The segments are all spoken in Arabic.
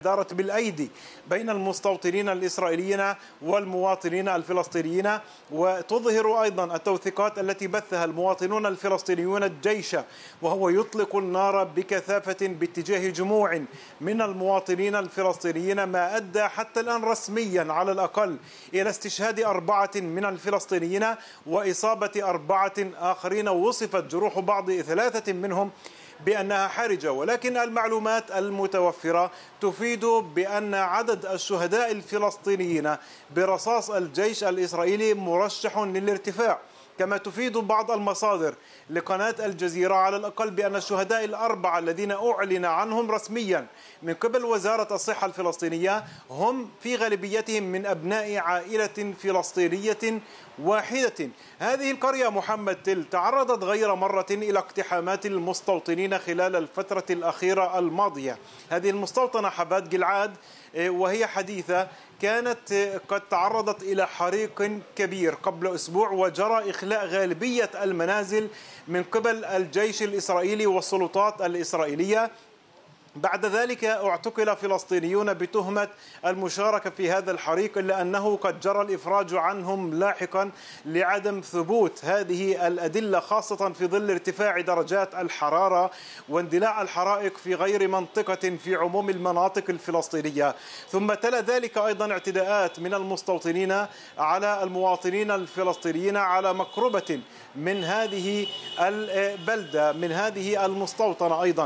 دارت بالأيدي بين المستوطنين الإسرائيليين والمواطنين الفلسطينيين، وتظهر أيضا التوثيقات التي بثها المواطنون الفلسطينيون الجيش وهو يطلق النار بكثافة باتجاه جموع من المواطنين الفلسطينيين، ما أدى حتى الآن رسميا على الأقل إلى استشهاد 4 من الفلسطينيين وإصابة 4 آخرين، وصفت جروح بعض 3 منهم بأنها حرجة. ولكن المعلومات المتوفرة تفيد بأن عدد الشهداء الفلسطينيين برصاص الجيش الإسرائيلي مرشح للارتفاع، كما تفيد بعض المصادر لقناة الجزيرة على الأقل بأن الشهداء ال4 الذين أعلن عنهم رسميا من قبل وزارة الصحة الفلسطينية هم في غالبيتهم من أبناء عائلة فلسطينية واحدة. هذه القرية محمد تل تعرضت غير مرة إلى اقتحامات المستوطنين خلال الفترة الأخيرة الماضية. هذه المستوطنة حبات جلعاد وهي حديثة كانت قد تعرضت إلى حريق كبير قبل أسبوع، وجرى إخلاء غالبية المنازل من قبل الجيش الإسرائيلي والسلطات الإسرائيلية. بعد ذلك اعتقل فلسطينيون بتهمة المشاركة في هذا الحريق، إلا أنه قد جرى الإفراج عنهم لاحقا لعدم ثبوت هذه الأدلة، خاصة في ظل ارتفاع درجات الحرارة واندلاع الحرائق في غير منطقة في عموم المناطق الفلسطينية. ثم تلا ذلك أيضا اعتداءات من المستوطنين على المواطنين الفلسطينيين على مقربة من هذه البلدة، من هذه المستوطنة. أيضا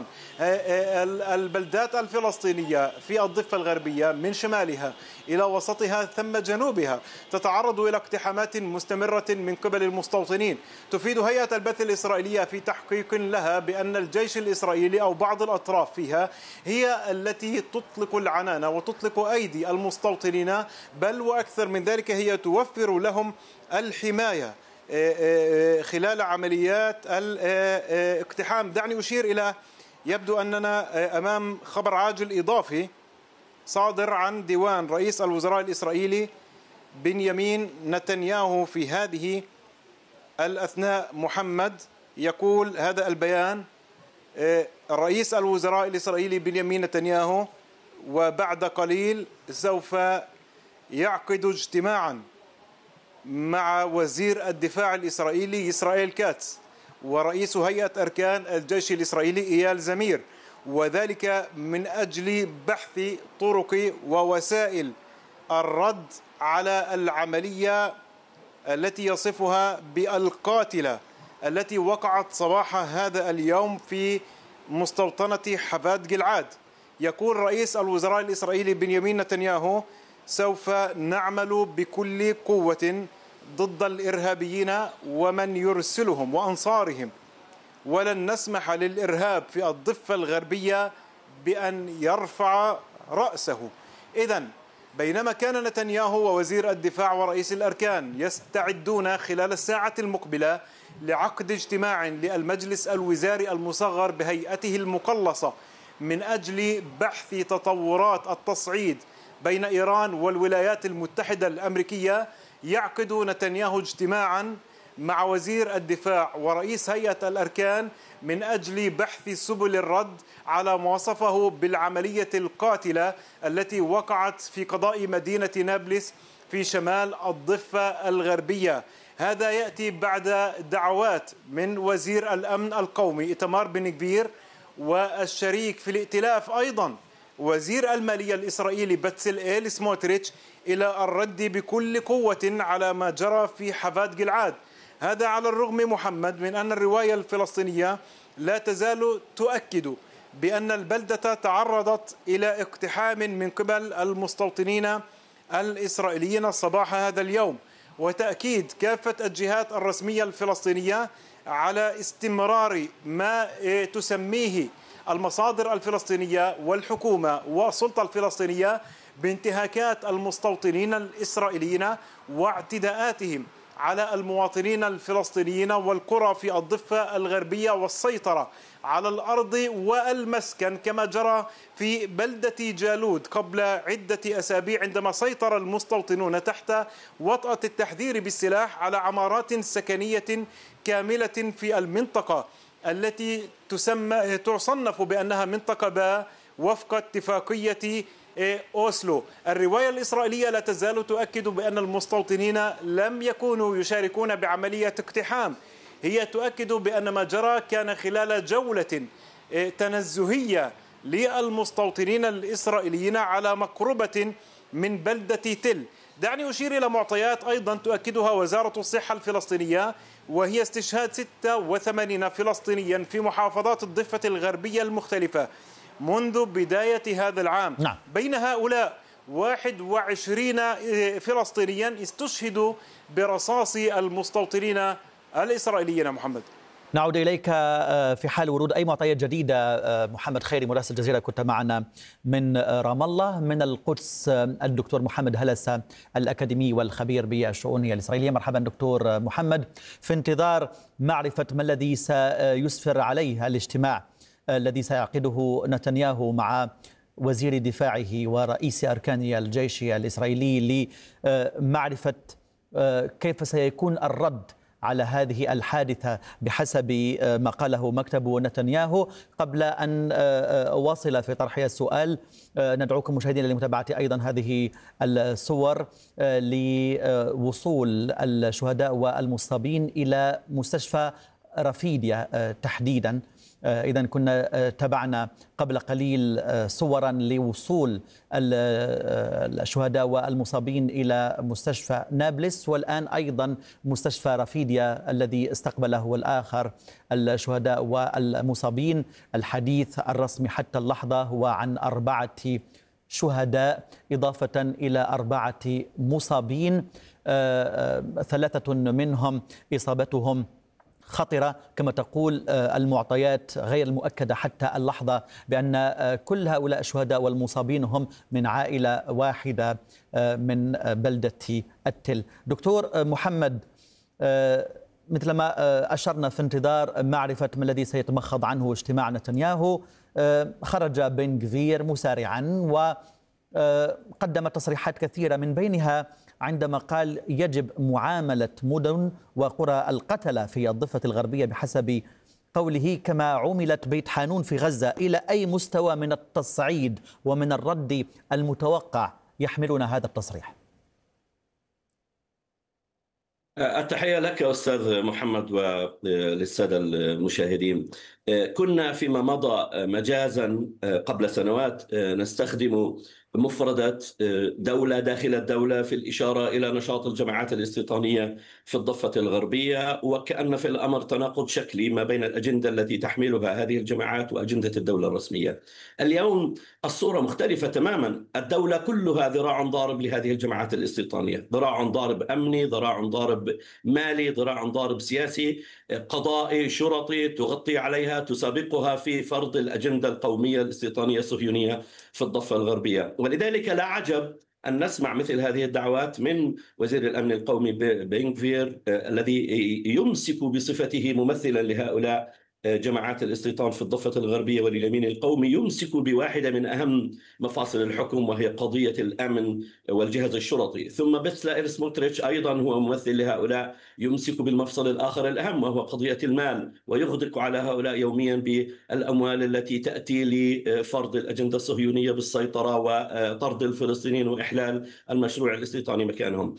البلدات الفلسطينية في الضفة الغربية من شمالها إلى وسطها ثم جنوبها تتعرض إلى اقتحامات مستمرة من قبل المستوطنين. تفيد هيئة البث الإسرائيلية في تحقيق لها بأن الجيش الإسرائيلي أو بعض الأطراف فيها هي التي تطلق العنان وتطلق أيدي المستوطنين، بل وأكثر من ذلك هي توفر لهم الحماية خلال عمليات الاقتحام. دعني أشير إلى، يبدو أننا أمام خبر عاجل إضافي صادر عن ديوان رئيس الوزراء الإسرائيلي بنيامين نتنياهو في هذه الأثناء. محمد يقول هذا البيان: رئيس الوزراء الإسرائيلي بنيامين نتنياهو وبعد قليل سوف يعقد اجتماعا مع وزير الدفاع الإسرائيلي إسرائيل كاتس ورئيس هيئة أركان الجيش الإسرائيلي إيال زمير، وذلك من أجل بحث طرق ووسائل الرد على العملية التي يصفها بالقاتلة التي وقعت صباح هذا اليوم في مستوطنة حبات جلعاد. يقول رئيس الوزراء الإسرائيلي بنيامين نتنياهو: سوف نعمل بكل قوة ضد الإرهابيين ومن يرسلهم وأنصارهم، ولن نسمح للإرهاب في الضفة الغربية بأن يرفع رأسه. إذن بينما كان نتنياهو ووزير الدفاع ورئيس الأركان يستعدون خلال الساعة المقبلة لعقد اجتماع للمجلس الوزاري المصغر بهيئته المقلصة من أجل بحث تطورات التصعيد بين إيران والولايات المتحدة الأمريكية، يعقد نتنياهو اجتماعا مع وزير الدفاع ورئيس هيئة الأركان من أجل بحث سبل الرد على ما وصفه بالعملية القاتلة التي وقعت في قضاء مدينة نابلس في شمال الضفة الغربية. هذا يأتي بعد دعوات من وزير الأمن القومي إيتمار بن غفير والشريك في الائتلاف أيضا وزير المالية الإسرائيلي بتسلئيل سموتريتش إلى الرد بكل قوة على ما جرى في حبات جلعاد. هذا على الرغم محمد من أن الرواية الفلسطينية لا تزال تؤكد بأن البلدة تعرضت إلى اقتحام من قبل المستوطنين الإسرائيليين صباح هذا اليوم، وتأكيد كافة الجهات الرسمية الفلسطينية على استمرار ما تسميه المصادر الفلسطينية والحكومة والسلطة الفلسطينية بانتهاكات المستوطنين الإسرائيليين واعتداءاتهم على المواطنين الفلسطينيين والقرى في الضفة الغربية والسيطرة على الأرض والمسكن، كما جرى في بلدة جالود قبل عدة أسابيع عندما سيطر المستوطنون تحت وطأة التحذير بالسلاح على عمارات سكنية كاملة في المنطقة التي تصنف بأنها منطقة باء وفق اتفاقية أوسلو. الرواية الإسرائيلية لا تزال تؤكد بأن المستوطنين لم يكونوا يشاركون بعملية اقتحام، هي تؤكد بأن ما جرى كان خلال جولة تنزهية للمستوطنين الإسرائيليين على مقربة من بلدة تل. دعني أشير إلى معطيات أيضا تؤكدها وزارة الصحة الفلسطينية، وهي استشهاد 86 فلسطينيا في محافظات الضفة الغربية المختلفة منذ بداية هذا العام. نعم. بين هؤلاء 21 فلسطينيا استشهدوا برصاص المستوطنين الإسرائيليين. محمد، نعود إليك في حال ورود أي معطيات جديدة. محمد خيري مراسل الجزيرة كنت معنا من رام الله. من القدس الدكتور محمد هلسة الأكاديمي والخبير بالشؤون الإسرائيلية. مرحبا دكتور محمد. في انتظار معرفة ما الذي سيسفر عليه الاجتماع الذي سيعقده نتنياهو مع وزير دفاعه ورئيس أركان الجيش الإسرائيلي لمعرفة كيف سيكون الرد على هذه الحادثة بحسب ما قاله مكتب نتنياهو. قبل أن أواصل في طرح السؤال، ندعوكم مشاهدينا لمتابعة أيضا هذه الصور لوصول الشهداء والمصابين إلى مستشفى رفيديا تحديدا. إذا كنا تابعنا قبل قليل صورا لوصول الشهداء والمصابين إلى مستشفى نابلس، والآن أيضا مستشفى رفيديا الذي استقبله الآخر الشهداء والمصابين. الحديث الرسمي حتى اللحظة هو عن 4 شهداء إضافة إلى 4 مصابين، 3 منهم إصابتهم خطرة كما تقول المعطيات غير المؤكدة حتى اللحظة بأن كل هؤلاء الشهداء والمصابين هم من عائلة واحدة من بلدة التل. دكتور محمد، مثلما أشرنا في انتظار معرفة ما الذي سيتمخض عنه اجتماع نتنياهو، خرج بن غفير مسارعا وقدم تصريحات كثيرة، من بينها عندما قال يجب معاملة مدن وقرى القتلى في الضفة الغربية بحسب قوله كما عُملت بيت حانون في غزة. إلى أي مستوى من التصعيد ومن الرد المتوقع يحملنا هذا التصريح؟ التحية لك أستاذ محمد وللسادة المشاهدين. كنا فيما مضى مجازا قبل سنوات نستخدم مفردة دولة داخل الدولة في الإشارة إلى نشاط الجماعات الاستيطانية في الضفة الغربية، وكأن في الأمر تناقض شكلي ما بين الأجندة التي تحملها هذه الجماعات وأجندة الدولة الرسمية. اليوم الصورة مختلفة تماما. الدولة كلها ذراع ضارب لهذه الجماعات الاستيطانية، ذراع ضارب أمني، ذراع ضارب مالي، ذراع ضارب سياسي، قضائي، شرطي، تغطي عليها، تسابقها في فرض الأجندة القومية الاستيطانية الصهيونية في الضفة الغربية. ولذلك لا عجب أن نسمع مثل هذه الدعوات من وزير الأمن القومي بن غفير الذي يمسك بصفته ممثلا لهؤلاء جماعات الاستيطان في الضفة الغربية ولليمين القومي، يمسك بواحدة من أهم مفاصل الحكم وهي قضية الأمن والجهاز الشرطي. ثم بتسلائل سموتريتش أيضا هو ممثل لهؤلاء، يمسك بالمفصل الآخر الأهم وهو قضية المال، ويغدق على هؤلاء يوميا بالأموال التي تأتي لفرض الأجندة الصهيونية بالسيطرة وطرد الفلسطينيين وإحلال المشروع الاستيطاني مكانهم.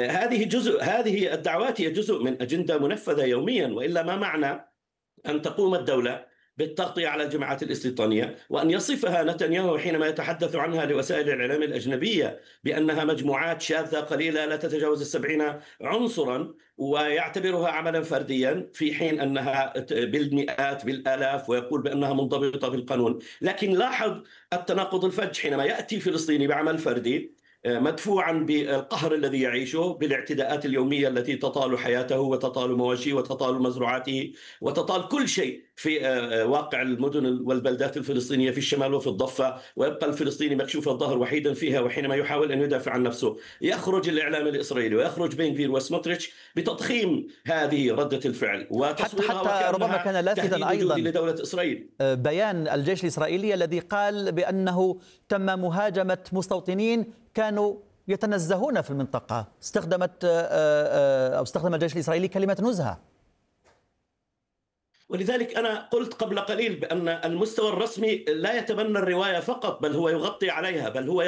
هذه الدعوات هي جزء من أجندة منفذة يوميا، وإلا ما معنى أن تقوم الدولة بالتغطية على الجماعات الاستيطانية وأن يصفها نتنياهو حينما يتحدث عنها لوسائل الإعلام الأجنبية بأنها مجموعات شاذة قليلة لا تتجاوز 70 عنصرا، ويعتبرها عملا فرديا في حين أنها بالمئات بالآلاف، ويقول بأنها منضبطة بالقانون. لكن لاحظ التناقض الفج حينما يأتي فلسطيني بعمل فردي مدفوعا بالقهر الذي يعيشه، بالاعتداءات اليومية التي تطال حياته وتطال مواشيه وتطال مزروعاته وتطال كل شيء في واقع المدن والبلدات الفلسطينية في الشمال وفي الضفة، ويبقى الفلسطيني مكشوف الظهر وحيدا فيها. وحينما يحاول أن يدافع عن نفسه يخرج الإعلام الإسرائيلي ويخرج بن غفير وسموتريتش بتضخيم هذه ردة الفعل وتصويرها حتى ربما كان لافتا أيضا لدولة إسرائيل بيان الجيش الإسرائيلي الذي قال بأنه تم مهاجمة مستوطنين كانوا يتنزهون في المنطقة. استخدم الجيش الإسرائيلي كلمة نزهة. ولذلك أنا قلت قبل قليل بأن المستوى الرسمي لا يتبنى الرواية فقط، بل هو يغطي عليها، بل هو